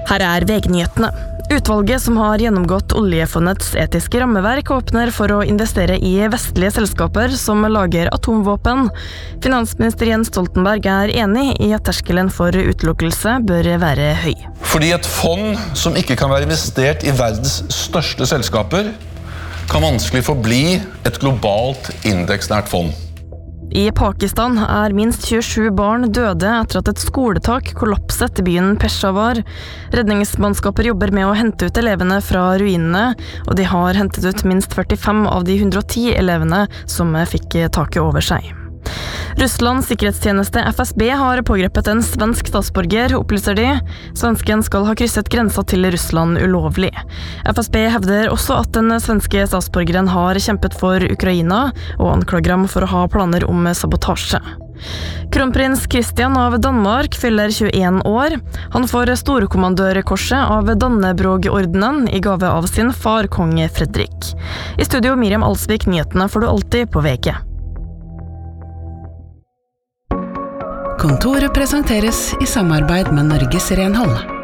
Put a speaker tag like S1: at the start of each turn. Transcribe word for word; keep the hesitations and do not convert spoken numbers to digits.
S1: Her er V G-nyhetene. Utvalget som har gjennomgått oljefondets etiske rammeverk åpner for å investere i vestlige selskaper som lager atomvåpen. Finansminister Jens Stoltenberg er enig i at terskelen for utelukkelse bør være høy.
S2: Fordi et fond som ikke kan være investert i verdens største selskaper, kan vanskelig forbli et globalt indeksnært fond.
S1: I Pakistan er minst tjuesju barn døde etter at et skoletak kollapset i byen Peshawar. Redningsmannskaper jobber med å hente ut elevene fra ruinene, og de har hentet ut minst førtifem av de hundre og ti elevene som fikk taket over seg. Russlands sikkerhetstjeneste F S B har pågrepet en svensk statsborger, opplyser de. Svensken skal ha krysset grensa til Russland ulovlig. F S B hevder også at den svenske statsborgeren har kjempet for Ukraina, og anklager ham for å ha planer om sabotasje. Kronprins Christian av Danmark fyller tjueen år. Han får storkommandørkorset av Dannebrog-ordenen i gave av sin far, kong Fredrik. I studio Miriam Alsvik, nyhetene får du alltid på V G.
S3: Kontoret presenteres i samarbeid med Norges Renhold.